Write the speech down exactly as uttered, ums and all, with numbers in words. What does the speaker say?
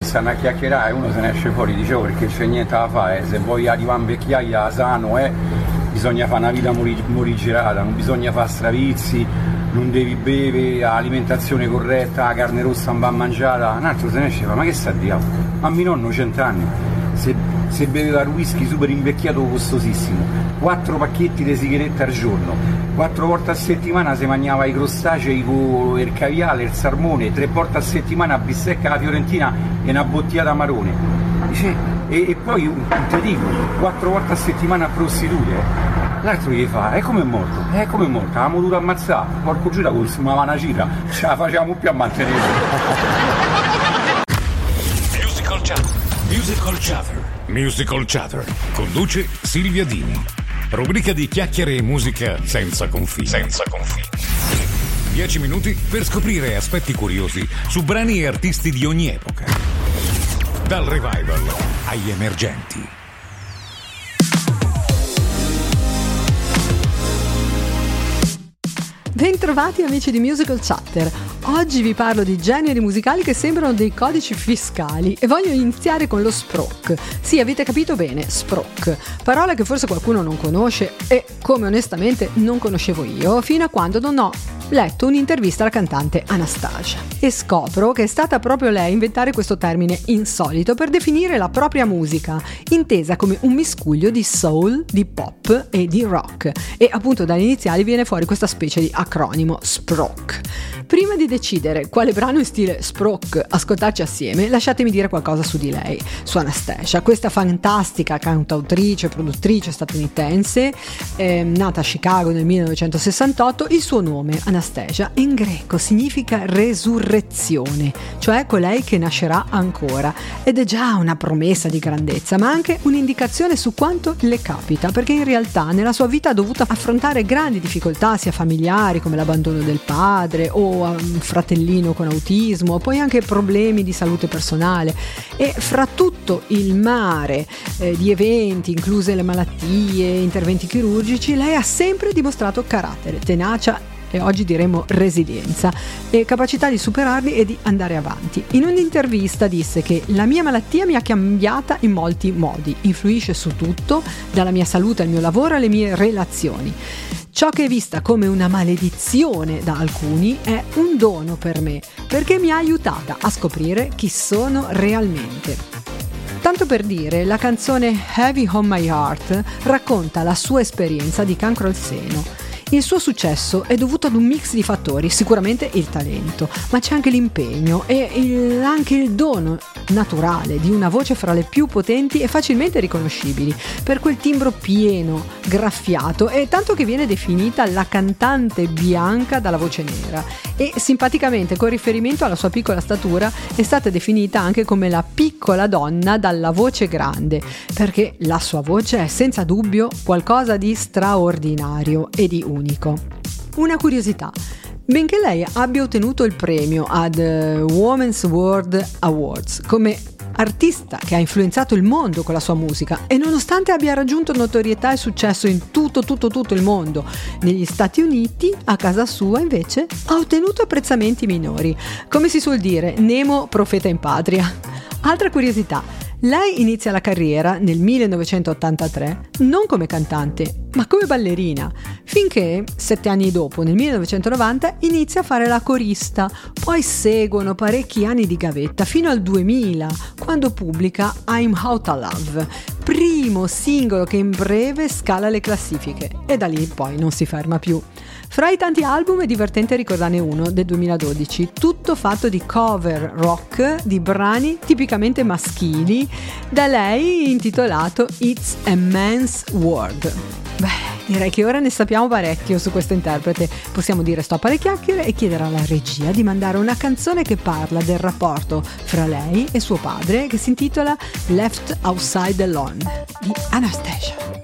iniziano a chiacchierare, uno se ne esce fuori, dicevo, perché c'è niente da fare, se vuoi arrivare in vecchiaia sano eh, bisogna fare una vita mori- morigerata, non bisogna fare stravizi, non devi bere, alimentazione corretta, la carne rossa non va mangiata. Un altro se ne esce, ma che sta diavolo? Ma mio nonno cent'anni, se, se beveva il whisky super invecchiato costosissimo, quattro pacchetti di sigarette al giorno, quattro volte a settimana si mangiava i crostacei con il caviale, il salmone, tre volte a settimana a bistecca alla fiorentina e una bottiglia marrone. Dice, e, e poi un te dico, quattro volte a settimana a prostitute. L'altro gli fa, e come è morto? E come è morto? Avevamo dovuto ammazzare, porco gira consumava una cifra, ce la facciamo più a mantenere. Musical Chatter. Musical Chatter. Musical Chatter. Conduce Silvia Dini. Rubrica di chiacchiere e musica senza confini. Senza confini. Dieci minuti per scoprire aspetti curiosi su brani e artisti di ogni epoca. Dal revival agli emergenti. Bentrovati amici di Musical Chatter. Oggi vi parlo di generi musicali che sembrano dei codici fiscali e voglio iniziare con lo sprook. Sì, avete capito bene, sprook. Parola che forse qualcuno non conosce e, come onestamente, non conoscevo io fino a quando non ho letto un'intervista alla cantante Anastacia e scopro che è stata proprio lei a inventare questo termine insolito per definire la propria musica, intesa come un miscuglio di soul, di pop e di rock, e appunto dalle iniziali viene fuori questa specie di acronimo sprook. Prima di decidere quale brano in stile sprook ascoltarci assieme, lasciatemi dire qualcosa su di lei, su Anastacia, questa fantastica cantautrice e produttrice statunitense, eh, nata a Chicago nel millenovecentosessantotto. Il suo nome, Anastacia, in greco significa resurrezione, cioè colei che nascerà ancora, ed è già una promessa di grandezza, ma anche un'indicazione su quanto le capita, perché in realtà nella sua vita ha dovuto affrontare grandi difficoltà sia familiari come l'abbandono del padre o un fratellino con autismo, poi anche problemi di salute personale, e fra tutto il mare eh, di eventi, incluse le malattie, interventi chirurgici, lei ha sempre dimostrato carattere, tenacia e oggi diremo resilienza e capacità di superarli e di andare avanti. In un'intervista disse che la mia malattia mi ha cambiata in molti modi, influisce su tutto, dalla mia salute al mio lavoro alle mie relazioni. Ciò che è vista come una maledizione da alcuni è un dono per me, perché mi ha aiutata a scoprire chi sono realmente. Tanto per dire, la canzone Heavy on My Heart racconta la sua esperienza di cancro al seno. Il suo successo è dovuto ad un mix di fattori, sicuramente il talento, ma c'è anche l'impegno e il, anche il dono naturale di una voce fra le più potenti e facilmente riconoscibili, per quel timbro pieno, graffiato, e tanto che viene definita la cantante bianca dalla voce nera, e simpaticamente, con riferimento alla sua piccola statura, è stata definita anche come la piccola donna dalla voce grande, perché la sua voce è senza dubbio qualcosa di straordinario e di unico. Una curiosità: benché lei abbia ottenuto il premio ad uh, Women's World Awards come artista che ha influenzato il mondo con la sua musica, e nonostante abbia raggiunto notorietà e successo in tutto tutto tutto il mondo, negli Stati Uniti, a casa sua invece ha ottenuto apprezzamenti minori. Come si suol dire, nemo profeta in patria. Altra curiosità: lei inizia la carriera nel millenovecentottantatré non come cantante, ma come ballerina, finché, sette anni dopo, nel millenovecentonovanta, inizia a fare la corista. Poi seguono parecchi anni di gavetta, fino al duemila, quando pubblica I'm Outta Love, primo singolo che in breve scala le classifiche, e da lì poi non si ferma più. Fra i tanti album è divertente ricordarne uno del duemiladodici, tutto fatto di cover rock di brani tipicamente maschili, da lei intitolato It's a Man's World. Beh, direi che ora ne sappiamo parecchio su questo interprete. Possiamo dire stop alle chiacchiere e chiedere alla regia di mandare una canzone che parla del rapporto fra lei e suo padre, che si intitola Left Outside Alone, di Anastacia.